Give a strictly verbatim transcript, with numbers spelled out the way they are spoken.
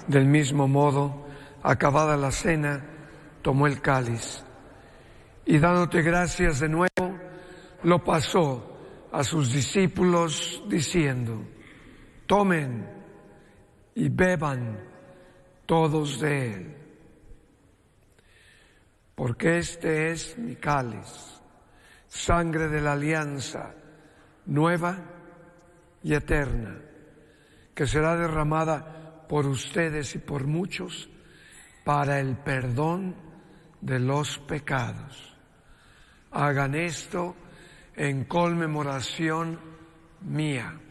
Del mismo modo, acabada la cena, tomó el cáliz y dándote gracias de nuevo, lo pasó a sus discípulos diciendo: tomen y beban todos de él, porque este es mi cáliz, sangre de la alianza nueva y eterna, que será derramada por ustedes y por muchos para el perdón de los pecados. Hagan esto en conmemoración mía.